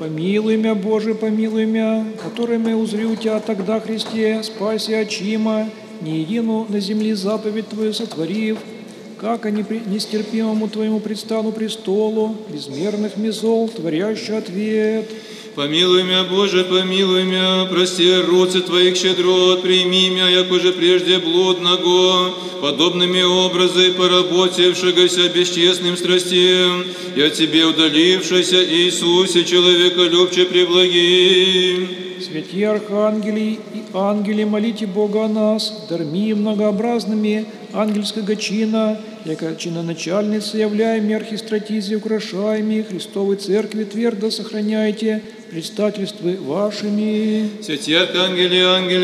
Помилуй мя, Боже, помилуй мя, который мы узри у Тя тогда, Христе, спаси очима, не едину на земли заповедь Твою сотворив, как они нестерпимому Твоему предстану престолу, безмерных мизол, творящий ответ. Помилуй мя, Боже, помилуй мя, прости руцы Твоих щедрот, прими мя, як уже прежде блудного, подобными образы поработившегося бесчестным страстям, и от Тебе удалившийся Иисусе, человеколюбче преблагим. Святые архангели и ангели, молите Бога о нас, дарми многообразными ангельского чина, яко чиноначальницы являемые архистратизи украшаемые Христовой Церкви твердо сохраняйте предстательствы вашими. Святые архангели, ангели,